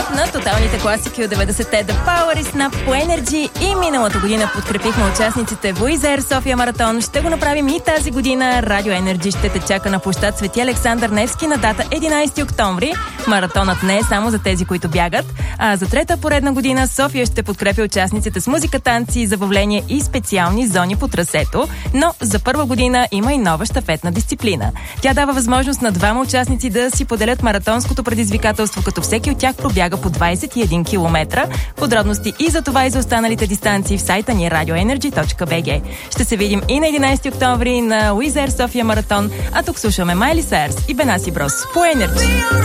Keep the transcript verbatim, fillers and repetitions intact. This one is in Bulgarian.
финалът на тоталните класики от деветдесетте The Power is Snap по Energy. И миналата година подкрепихме участниците в Wizz Air София маратон. Ще го направим и тази година. Радио Energy ще те чака на площад Свети Александър Невски на дата единайсети октомври. Маратонът не е само за тези, които бягат, а за трета поредна година София ще подкрепи участниците с музика, танци, забавление и специални зони по трасето. Но за първа година има и нова щафетна дисциплина. Тя дава възможност на двама участници да си поделят маратонското предизвикателство, като всеки от тях пробяга по двайсет и един километра. Подробности и за това и за останалите дистанции в сайта ни радио енерджи точка би джи. Ще се видим и на единайсети октомври на Wizz Air София маратон, а тук слушаме Майли Сайърс и Бенаси Брос по Energy.